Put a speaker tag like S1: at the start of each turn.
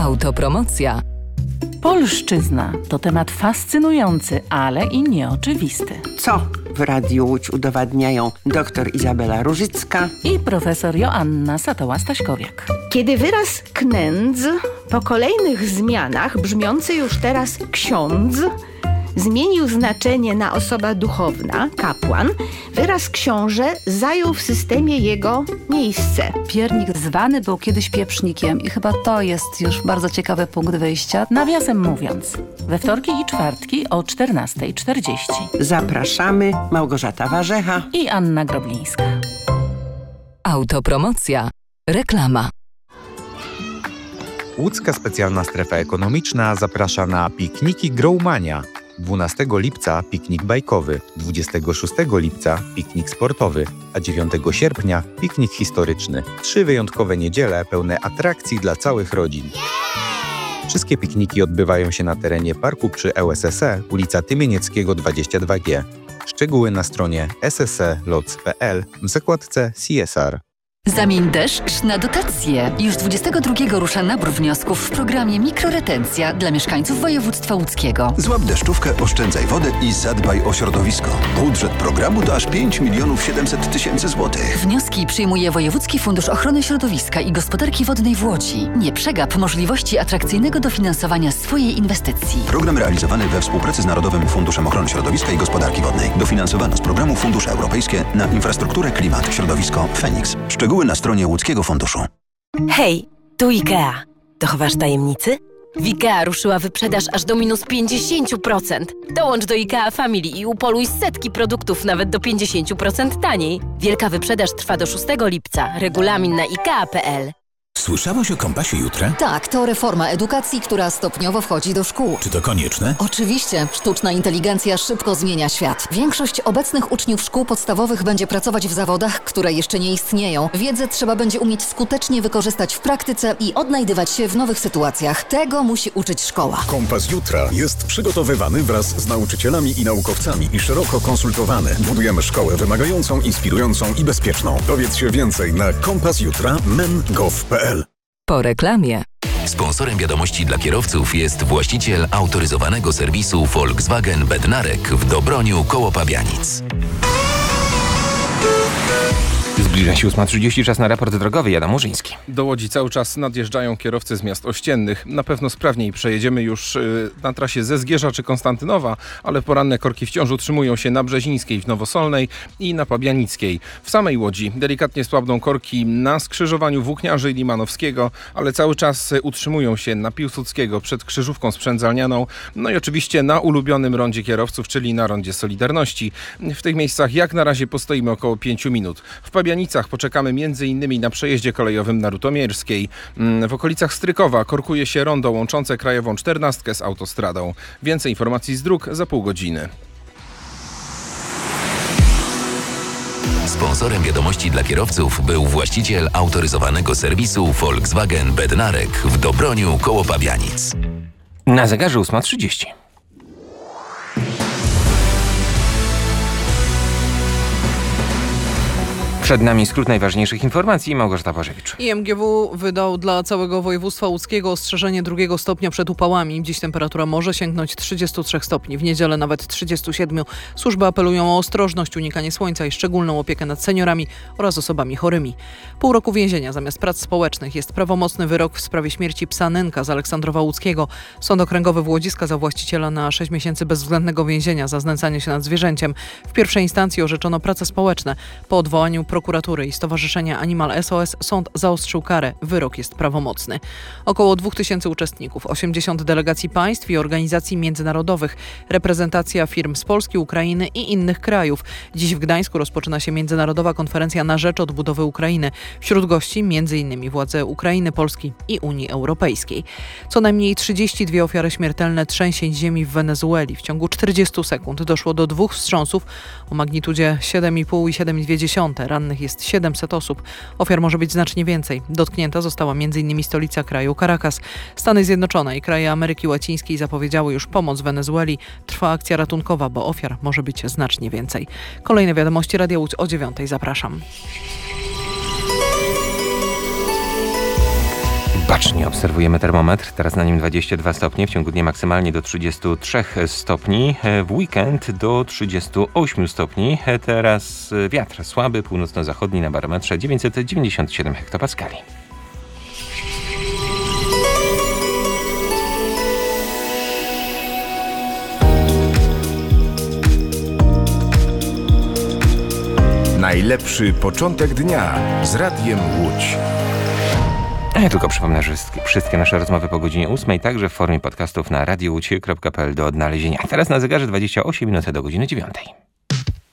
S1: Autopromocja.
S2: Polszczyzna to temat fascynujący, ale i nieoczywisty.
S3: Co w Radiu Łódź udowadniają dr Izabela Różycka
S2: I profesor Joanna Satoła-Staśkowiak.
S4: Kiedy wyraz knędz po kolejnych zmianach, brzmiący już teraz ksiądz, zmienił znaczenie na osoba duchowna, kapłan, wyraz książę zajął w systemie jego miejsce.
S5: Piernik zwany był kiedyś pieprznikiem i chyba to jest już bardzo ciekawy punkt wyjścia.
S2: Nawiasem mówiąc, we wtorki i czwartki o 14:40.
S3: Zapraszamy, Małgorzata Warzecha
S2: I Anna Groblińska.
S1: Autopromocja. Reklama.
S6: Łódzka Specjalna Strefa Ekonomiczna zaprasza na pikniki Growmania. 12 lipca piknik bajkowy, 26 lipca piknik sportowy, a 9 sierpnia piknik historyczny. 3 wyjątkowe niedziele pełne atrakcji dla całych rodzin. Wszystkie pikniki odbywają się na terenie parku przy ŁSSE, ulica Tymienieckiego 22G. Szczegóły na stronie ssloc.pl w zakładce CSR.
S7: Zamień deszcz na dotacje. Już 22 rusza nabór wniosków w programie Mikroretencja dla mieszkańców województwa łódzkiego.
S8: Złap deszczówkę, oszczędzaj wodę i zadbaj o środowisko. Budżet programu to aż 5 700 000 złotych.
S7: Wnioski przyjmuje Wojewódzki Fundusz Ochrony Środowiska i Gospodarki Wodnej w Łodzi. Nie przegap możliwości atrakcyjnego dofinansowania swojej inwestycji.
S8: Program realizowany we współpracy z Narodowym Funduszem Ochrony Środowiska i Gospodarki Wodnej. Dofinansowano z programu Fundusze Europejskie na infrastrukturę, klimat, środowisko, Feniks. Szczegóły na stronie Łódzkiego Funduszu.
S9: Hej, tu IKEA. Dochowasz tajemnicy? W IKEA ruszyła wyprzedaż aż do minus 50%. Dołącz do IKEA Family i upoluj setki produktów nawet do 50% taniej. Wielka wyprzedaż trwa do 6 lipca. Regulamin na ikea.pl.
S10: Słyszałeś o Kompasie Jutra?
S7: Tak, to reforma edukacji, która stopniowo wchodzi do szkół.
S10: Czy to konieczne?
S7: Oczywiście, sztuczna inteligencja szybko zmienia świat. Większość obecnych uczniów szkół podstawowych będzie pracować w zawodach, które jeszcze nie istnieją. Wiedzę trzeba będzie umieć skutecznie wykorzystać w praktyce i odnajdywać się w nowych sytuacjach. Tego musi uczyć szkoła.
S10: Kompas Jutra jest przygotowywany wraz z nauczycielami i naukowcami i szeroko konsultowany. Budujemy szkołę wymagającą, inspirującą i bezpieczną. Dowiedz się więcej na kompasjutra.men.gov.pl.
S1: Po reklamie.
S11: Sponsorem wiadomości dla kierowców jest właściciel autoryzowanego serwisu Volkswagen Bednarek w Dobroniu koło Pabianic.
S12: Zbliża się 8:30, czas na raport drogowy. Adam Murzyński.
S13: Do Łodzi cały czas nadjeżdżają kierowcy z miast ościennych. Na pewno sprawniej przejedziemy już na trasie ze Zgierza czy Konstantynowa, ale poranne korki wciąż utrzymują się na Brzezińskiej w Nowosolnej i na Pabianickiej. W samej Łodzi delikatnie słabną korki na skrzyżowaniu Włókniarzy i Limanowskiego, ale cały czas utrzymują się na Piłsudskiego przed Krzyżówką Sprzędzalnianą, no i oczywiście na ulubionym rondzie kierowców, czyli na rondzie Solidarności. W tych miejscach jak na razie postoimy około 5 minut. W Pabianicach poczekamy m.in. na przejeździe kolejowym na Rutomierskiej. W okolicach Strykowa korkuje się rondo łączące Krajową 14 z autostradą. Więcej informacji z dróg za pół godziny.
S11: Sponsorem wiadomości dla kierowców był właściciel autoryzowanego serwisu Volkswagen Bednarek w Dobroniu koło Pabianic.
S12: Na zegarze 8:30. Przed nami skrót najważniejszych informacji. Małgorzata Bożewicz.
S14: IMGW wydał dla całego województwa łódzkiego ostrzeżenie 2 stopnia przed upałami. Dziś temperatura może sięgnąć 33 stopni. W niedzielę nawet 37. Służby apelują o ostrożność, unikanie słońca i szczególną opiekę nad seniorami oraz osobami chorymi. Pół roku więzienia zamiast prac społecznych jest prawomocny wyrok w sprawie śmierci psa Nynka z Aleksandrowa Łódzkiego. Sąd Okręgowy w Łodzi skazał właściciela na 6 miesięcy bezwzględnego więzienia za znęcanie się nad zwierzęciem. W pierwszej instancji orzeczono prace społeczne. Po odwołaniu prokuratury i Stowarzyszenia Animal SOS sąd zaostrzył karę. Wyrok jest prawomocny. Około 2000 uczestników, 80 delegacji państw i organizacji międzynarodowych, reprezentacja firm z Polski, Ukrainy i innych krajów. Dziś w Gdańsku rozpoczyna się Międzynarodowa Konferencja na rzecz odbudowy Ukrainy. Wśród gości m.in. władze Ukrainy, Polski i Unii Europejskiej. Co najmniej 32 ofiary śmiertelne trzęsień ziemi w Wenezueli. W ciągu 40 sekund doszło do 2 wstrząsów o magnitudzie 7,5 i 7,2. Rannych jest 700 osób. Ofiar może być znacznie więcej. Dotknięta została m.in. stolica kraju Caracas. Stany Zjednoczone i kraje Ameryki Łacińskiej zapowiedziały już pomoc Wenezueli. Trwa akcja ratunkowa, bo ofiar może być znacznie więcej. Kolejne wiadomości Radia Łódź o 9:00. Zapraszam.
S12: Bacznie obserwujemy termometr, teraz na nim 22 stopnie, w ciągu dnia maksymalnie do 33 stopni, w weekend do 38 stopni. Teraz wiatr słaby, północno-zachodni na barometrze 997 hektopaskali.
S15: Najlepszy początek dnia z Radiem Łódź.
S12: Ja tylko przypomnę, że wszystkie nasze rozmowy po godzinie 8, także w formie podcastów na radiowódź.pl do odnalezienia. Teraz na zegarze 28 minut do godziny 9.